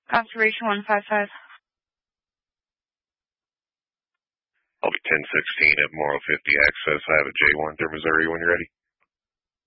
Conservation 155. I'll be 1016 at Morrow 50 access. I have a J1 through Missouri when you're ready.